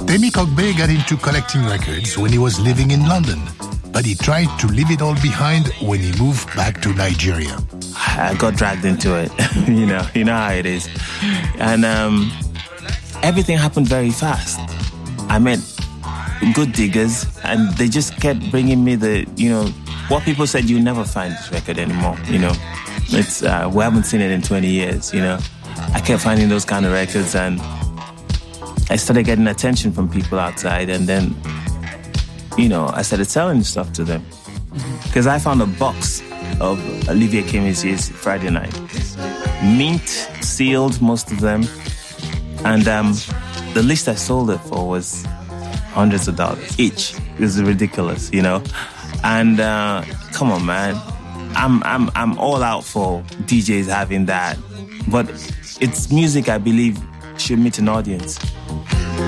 Demi Cogbay got into collecting records when he was living in London, but he tried to leave it all behind when he moved back to Nigeria. I got dragged into it. you know how it is. And everything happened very fast. I met good diggers, and they just kept bringing me what people said, you never find this record anymore, It's we haven't seen it in 20 years, I kept finding those kind of records, and I started getting attention from people outside, and then, I started selling stuff to them. Because I found a box of Olivia Kemisi's Friday Night. Mint, sealed, most of them. And the list I sold it for was hundreds of dollars each. It was ridiculous, And come on, man. I'm all out for DJs having that. But it's music, I believe, should meet an audience.